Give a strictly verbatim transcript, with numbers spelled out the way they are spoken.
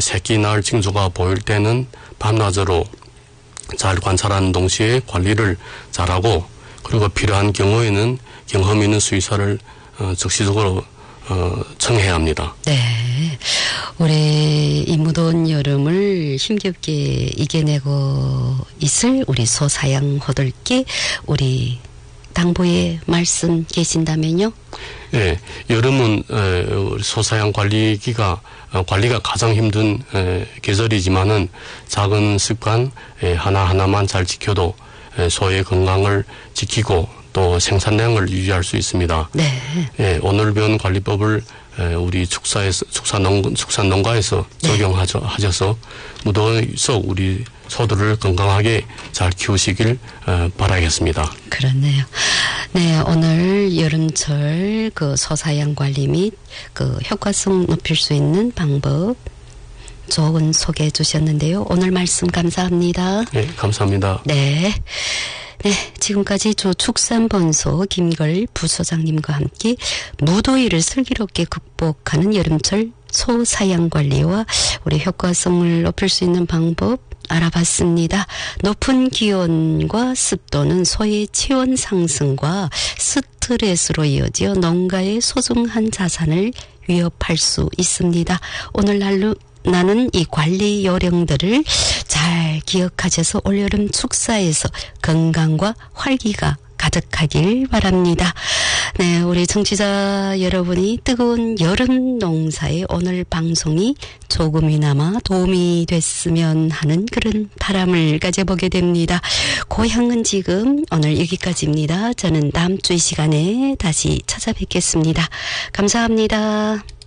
새끼 낳을 징조가 보일 때는 밤낮으로 잘 관찰하는 동시에 관리를 잘하고 그리고 필요한 경우에는 경험 있는 수의사를 어, 적시적으로 어, 청해야 합니다. 네. 올해 이 무더운 여름을 힘겹게 이겨내고 있을 우리 소사양 호들께 우리 당부의 말씀 계신다면요? 네. 여름은 에, 우리 소사양 관리기가 어, 관리가 가장 힘든 에, 계절이지만은 작은 습관 에, 하나하나만 잘 지켜도 에, 소의 건강을 지키고 또 생산량을 유지할 수 있습니다. 네. 예, 오늘 배운 관리법을 에, 우리 축사에서 축사농 축산농가에서 네. 적용하셔 하셔서 무더위서 우리 소들을 건강하게 잘 키우시길 에, 바라겠습니다. 그렇네요. 네, 오늘 여름철 그 소사양 관리 및 그 효과성 높일 수 있는 방법 좋은 소개해 주셨는데요. 오늘 말씀 감사합니다. 네, 감사합니다. 네. 네, 지금까지 조축산본소 김걸 부소장님과 함께 무더위를 슬기롭게 극복하는 여름철 소사양 관리와 우리 효과성을 높일 수 있는 방법 알아봤습니다. 높은 기온과 습도는 소의 체온 상승과 스트레스로 이어져 농가의 소중한 자산을 위협할 수 있습니다. 오늘날로 나는 이 관리 요령들을 잘 기억하셔서 올여름 축사에서 건강과 활기가 가득하길 바랍니다. 네, 우리 청취자 여러분이 뜨거운 여름 농사에 오늘 방송이 조금이나마 도움이 됐으면 하는 그런 바람을 가져보게 됩니다. 고향은 지금 오늘 여기까지입니다. 저는 다음 주 이 시간에 다시 찾아뵙겠습니다. 감사합니다.